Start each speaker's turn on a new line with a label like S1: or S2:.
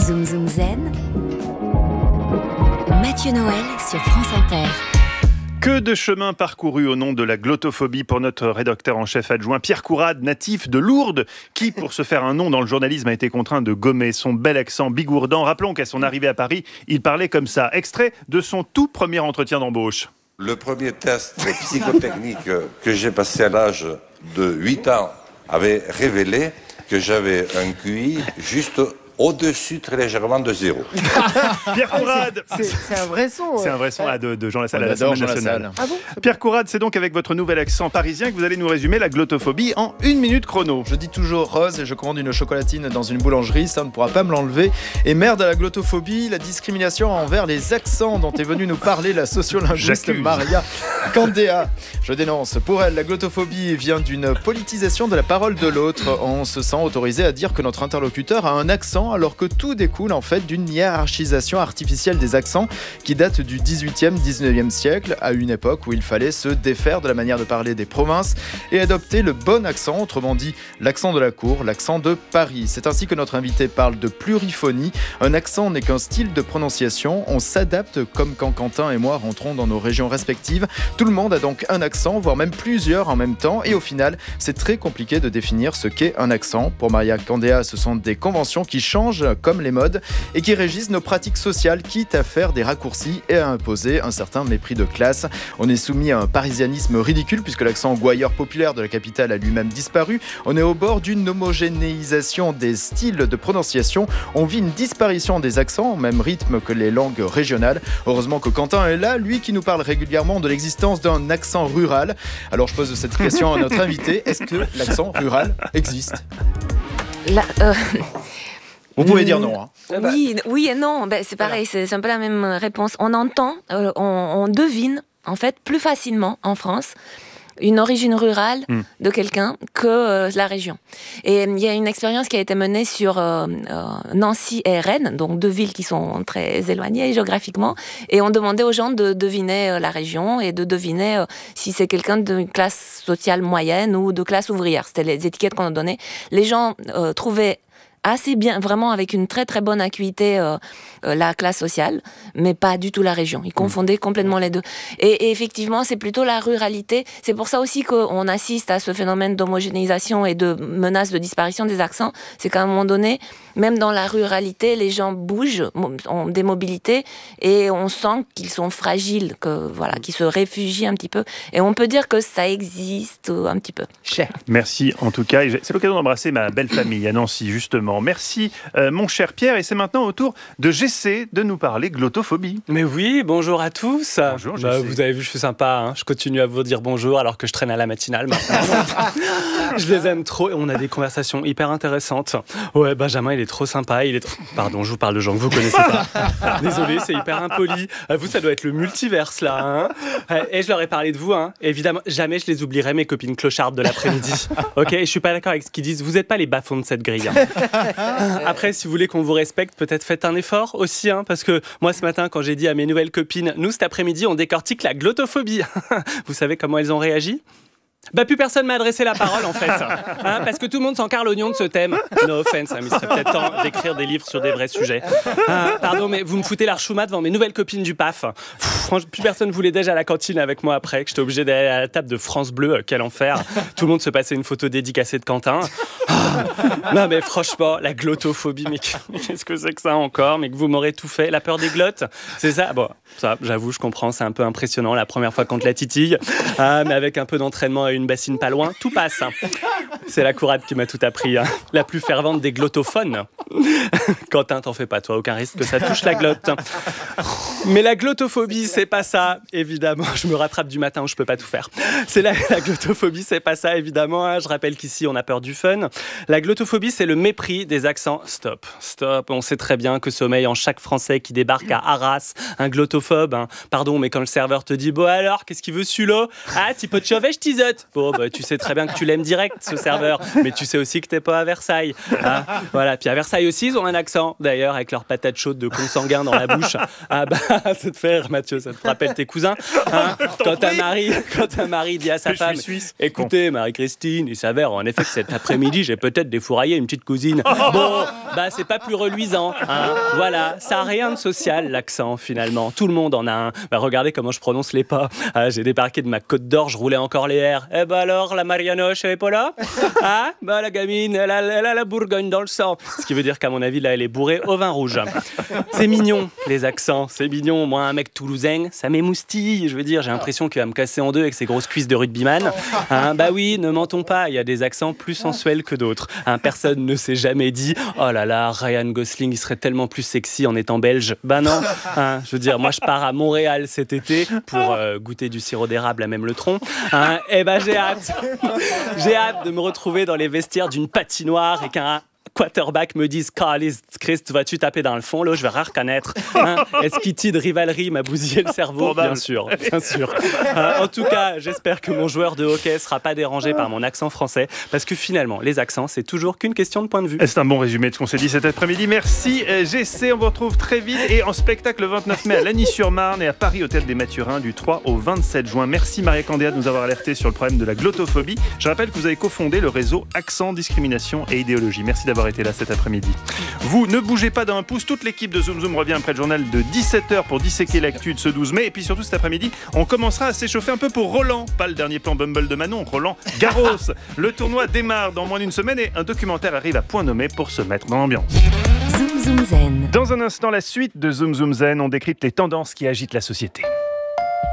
S1: Zoom Zoom Zen, Mathieu Noël sur France Inter.
S2: Que de chemin parcouru au nom de la glottophobie pour notre rédacteur en chef adjoint Pierre Courade, natif de Lourdes, qui, pour se faire un nom dans le journalisme, a été contraint de gommer son bel accent bigourdan. Rappelons qu'à son arrivée à Paris, il parlait comme ça. Extrait de son tout premier entretien d'embauche.
S3: Le premier test psychotechnique que j'ai passé à l'âge de 8 ans avait révélé que j'avais un QI juste au-dessus très légèrement de 0.
S2: Pierre Courade,
S4: c'est un vrai son.
S2: C'est un vrai son de Jean Lassalle à
S4: On adore
S2: l'Assemblée
S4: Jean
S2: nationale.
S4: Lassalle. Ah bon ?
S2: Pierre Courade, c'est donc avec votre nouvel accent parisien que vous allez nous résumer la glottophobie en 1 minute chrono.
S4: Je dis toujours rose et je commande une chocolatine dans une boulangerie, ça ne pourra pas me l'enlever. Et merde à la glottophobie, la discrimination envers les accents dont est venue nous parler la sociolinguiste
S2: J'accuse.
S4: Maria Candéa. Je dénonce. Pour elle, la glottophobie vient d'une politisation de la parole de l'autre. On se sent autorisé à dire que notre interlocuteur a un accent alors que tout découle en fait d'une hiérarchisation artificielle des accents qui date du 18e, 19e siècle, à une époque où il fallait se défaire de la manière de parler des provinces et adopter le bon accent, autrement dit l'accent de la cour, l'accent de Paris. C'est ainsi que notre invité parle de pluriphonie. Un accent n'est qu'un style de prononciation. On s'adapte comme quand Quentin et moi rentrons dans nos régions respectives. Tout le monde a donc un accent, voire même plusieurs en même temps. Et au final, c'est très compliqué de définir ce qu'est un accent. Pour Maria Candéa, ce sont des conventions qui changent comme les modes et qui régissent nos pratiques sociales, quitte à faire des raccourcis et à imposer un certain mépris de classe. On est soumis à un parisianisme ridicule puisque l'accent gouailleur populaire de la capitale a lui-même disparu. On est au bord d'une homogénéisation des styles de prononciation. On vit une disparition des accents au même rythme que les langues régionales. Heureusement que Quentin est là, lui qui nous parle régulièrement de l'existence d'un accent rural. Alors je pose cette question à notre invité. Est-ce que l'accent rural existe ? Vous pouvez dire non. Hein.
S5: Oui et non. C'est pareil, c'est un peu la même réponse. On entend, on devine, en fait, plus facilement en France, une origine rurale de quelqu'un que la région. Et il y a une expérience qui a été menée sur Nancy et Rennes, donc deux villes qui sont très éloignées géographiquement, et on demandait aux gens de deviner la région et de deviner si c'est quelqu'un d'une classe sociale moyenne ou de classe ouvrière. C'était les étiquettes qu'on a données. Les gens trouvaient assez bien, vraiment avec une très très bonne acuité la classe sociale, mais pas du tout la région. Ils confondaient complètement les deux. Et effectivement, c'est plutôt la ruralité. C'est pour ça aussi qu'on assiste à ce phénomène d'homogénéisation et de menace de disparition des accents. C'est qu'à un moment donné, même dans la ruralité, les gens bougent, ont des mobilités, et on sent qu'ils sont fragiles, qu'ils se réfugient un petit peu. Et on peut dire que ça existe un petit peu.
S2: Merci en tout cas. C'est l'occasion d'embrasser ma belle famille à Nancy, justement. Merci mon cher Pierre. Et c'est maintenant au tour de Jessé de nous parler glottophobie.
S6: Mais oui, bonjour à tous.
S2: Bonjour,
S6: vous avez vu, je suis sympa. Hein. Je continue à vous dire bonjour alors que je traîne à la matinale maintenant. Je les aime trop et on a des conversations hyper intéressantes. Ouais, Benjamin, il est trop sympa. Pardon, je vous parle de gens que vous connaissez pas. Désolé, c'est hyper impoli. Vous, ça doit être le multiverse là. Hein. Et je leur ai parlé de vous. Hein. Évidemment, jamais je les oublierai, mes copines clochardes de l'après-midi. Ok, et je suis pas d'accord avec ce qu'ils disent. Vous n'êtes pas les bas-fonds de cette grille. Hein. Après, si vous voulez qu'on vous respecte, peut-être faites un effort aussi, hein, parce que moi ce matin, quand j'ai dit à mes nouvelles copines, nous cet après-midi, on décortique la glottophobie. Vous savez comment elles ont réagi ? Plus personne m'a adressé la parole en fait, hein, parce que tout le monde s'encarre l'oignon de ce thème. No offense, hein, mais il serait peut-être temps d'écrire des livres sur des vrais sujets. Pardon, mais vous me foutez l'archouma devant mes nouvelles copines du PAF. Franchement, plus personne voulait déjà à la cantine avec moi après, que j'étais obligé d'aller à la table de France Bleu, quel enfer. Tout le monde se passait une photo dédicacée de Quentin. Non mais franchement, la glottophobie, mais qu'est-ce que c'est que ça encore ? Mais que vous m'aurez tout fait, la peur des glottes, c'est ça ? Bon, ça, j'avoue, je comprends, c'est un peu impressionnant la première fois qu'on te la titille, mais avec un peu d'entraînement et une bassine pas loin, tout passe. C'est la Courade qui m'a tout appris, hein. La plus fervente des glottophones. Quentin, t'en fais pas, toi, aucun risque que ça touche la glotte. Mais la glottophobie, c'est pas ça, évidemment. Je me rattrape du matin où je peux pas tout faire. C'est la glottophobie, c'est pas ça, évidemment. Hein. Je rappelle qu'ici, on a peur du fun. La glottophobie, c'est le mépris des accents. Stop. On sait très bien que sommeille en chaque Français qui débarque à Arras un glottophobe. Hein. Pardon, mais quand le serveur te dit « Bon alors, qu'est-ce qu'il veut celui-là ? Ah, tu peux te chauver, je t'isote !» Bon, tu sais très bien que tu l'aimes direct, ce serveur. Mais tu sais aussi que t'es pas à Versailles. Hein. Voilà. Puis à Versailles Marseille aussi, ils ont un accent, d'ailleurs, avec leurs patates chaudes de consanguin dans la bouche. Ah bah, ça te fait rire, Mathieu, ça te rappelle tes cousins. Hein, quand un mari dit à sa femme, écoutez, Marie-Christine, il s'avère en effet que cet après-midi, j'ai peut-être défouraillé une petite cousine. Bon, bah c'est pas plus reluisant. Hein. Voilà, ça a rien de social, l'accent, finalement. Tout le monde en a un. Bah, regardez comment je prononce les pas. Ah, j'ai débarqué de ma Côte d'Or, je roulais encore les airs. Eh bah alors, la Marianoche, elle est pas là? Ah, bah la gamine, elle a la Bourgogne dans le sang. Ce qui veut dire qu'à mon avis, là, elle est bourrée au vin rouge. C'est mignon, les accents, c'est mignon. Moi, un mec toulousain, ça m'émoustille. Je veux dire, j'ai l'impression qu'il va me casser en deux avec ses grosses cuisses de rugbyman. Hein, bah oui, ne mentons pas, il y a des accents plus sensuels que d'autres. Hein, personne ne s'est jamais dit « Oh là là, Ryan Gosling, il serait tellement plus sexy en étant belge. » Bah non, hein, je veux dire, moi je pars à Montréal cet été pour goûter du sirop d'érable à même le tronc. Hein, et bah j'ai hâte. J'ai hâte de me retrouver dans les vestiaires d'une patinoire et qu'un quarterback me dise « Carlis, Christ, vas-tu taper dans le fond? Là, je vais rien reconnaître. Hein, est-ce qu'il de rivalerie m'a bousillé le cerveau? » Bien sûr, bien sûr. En tout cas, j'espère que mon joueur de hockey sera pas dérangé par mon accent français, parce que finalement, les accents, c'est toujours qu'une question de point de vue.
S2: C'est un bon résumé de ce qu'on s'est dit cet après-midi. Merci GC, on vous retrouve très vite et en spectacle le 29 mai à Lagny-sur-Marne et à Paris, Hôtel des Mathurins, du 3 au 27 juin. Merci Maria Candéa de nous avoir alerté sur le problème de la glottophobie. Je rappelle que vous avez cofondé le réseau Accent, Discrimination et Idéologie. Merci d'avoir été là cet après-midi. Vous ne bougez pas d'un pouce, toute l'équipe de Zoom Zoom revient après le journal de 17h pour disséquer l'actu de ce 12 mai. Et puis surtout cet après-midi, on commencera à s'échauffer un peu pour Roland, pas le dernier plan Bumble de Manon, Roland Garros. Le tournoi démarre dans moins d'une semaine et un documentaire arrive à point nommé pour se mettre dans l'ambiance.
S1: Zoom Zoom Zen.
S2: Dans un instant, la suite de Zoom Zoom Zen, on décrypte les tendances qui agitent la société.